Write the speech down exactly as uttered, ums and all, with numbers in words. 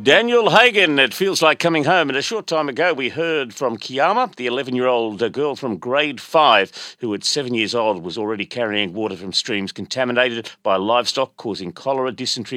Daniel Hagen, it feels like coming home. And a short time ago, we heard from Kiama, the eleven-year-old girl from grade five, who at seven years old was already carrying water from streams contaminated by livestock, causing cholera, dysentery,